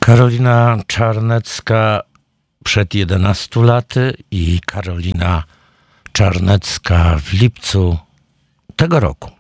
Karolina Czarnecka przed 11 laty i Karolina Czarnecka w lipcu tego roku.